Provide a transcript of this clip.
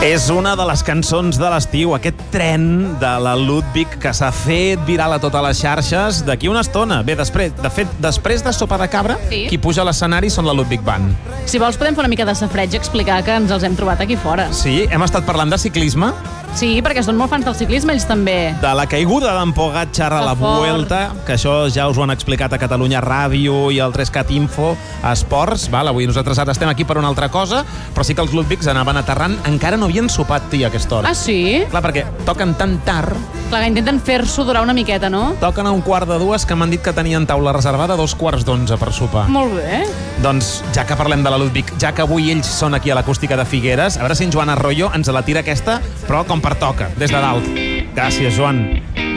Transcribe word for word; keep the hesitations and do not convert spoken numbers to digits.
És una de les cançons de l'estiu, aquest tren de la Ludwig que s'ha fet viral a totes les xarxes d'aquí una estona. Bé, després, de fet, després de Sopa de Cabra, Sí. qui puja a l'escenari són la Ludwig Band. Si vols podem fer una mica de safreig i explicar que ens els hem trobat aquí fora. Sí, hem estat parlant de ciclisme, Sí, perquè són molt fans del ciclisme, ells també. de la caiguda d'en Pogacar a la Que fort. Vuelta, que això ja us ho han explicat a Catalunya Ràdio i al tres cat Info a Esports. Val? Avui nosaltres ara estem aquí per una altra cosa, però sí que els Ludwigs anaven aterrant. Encara no havien sopat, tia, a aquesta hora. Ah, sí? Clar, perquè toquen tan tard, Clar, que intenten fer-s'ho durar una miqueta, no? toquen a un quart de dues, que m'han dit que tenien taula reservada a dos quarts d'onze per sopar. Molt bé. Doncs, ja que parlem de la Ludwig, ja que avui ells són aquí a l'Acústica de Figueres, a veure si en Joan Arroyo ens la tira aquesta, però com pertoca, des de dalt. Gràcies, Joan.